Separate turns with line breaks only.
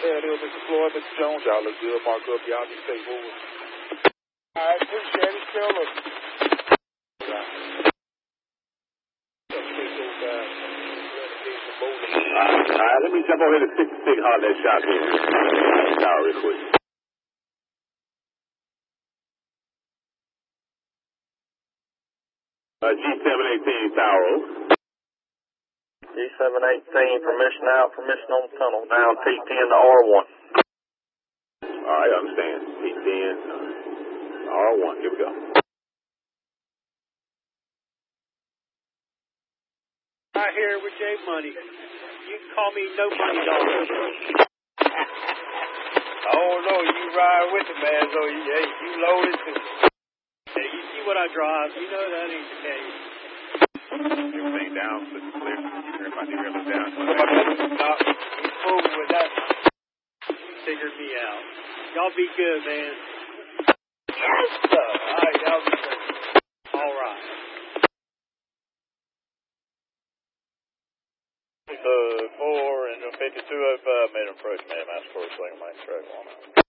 Hello, Mr. Floyd, Mr. Jones, y'all look good. Mark up, y'all be safe over. All right, appreciate it. Still look.
All right, let me jump over here to 66 hard that shot here. Tower real quick. G718 Tower.
G718, permission out, permission on the tunnel. Down T10 to R1.
All right, I understand. T10, R1. Here we go.
Right here with J Money. You can call me No Money Dog. Oh no, you ride with the man, so you loaded too. Hey, you see what I drive? You know that ain't the case.
Everything down, put the clear. Everybody remember down.
Stop. He's fooling with that. Figured me out. Y'all be good, man. Yes, sir. All right, y'all be good. All right.
4 and 5205 made an approach, man. Master Force, swing, Mike, straight 1.